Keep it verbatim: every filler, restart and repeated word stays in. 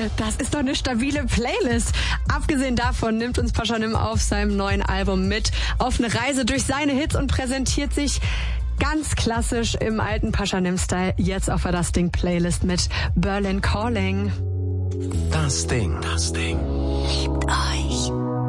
Das ist doch eine stabile Playlist. Abgesehen davon nimmt uns Pashanim auf seinem neuen Album mit auf eine Reise durch seine Hits und präsentiert sich ganz klassisch im alten Pashanim-Style jetzt auf der Das Ding Playlist mit Berlin Calling. Das Ding, das Ding. Liebt euch.